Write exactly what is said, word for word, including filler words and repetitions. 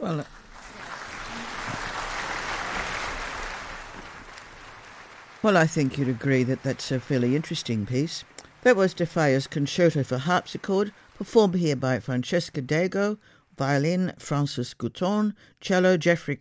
Well, well, I think you'd agree that that's a fairly interesting piece. That was De Falla's Concerto for Harpsichord, performed here by Francesca Dago, violin Francis Gouton, cello Geoffrey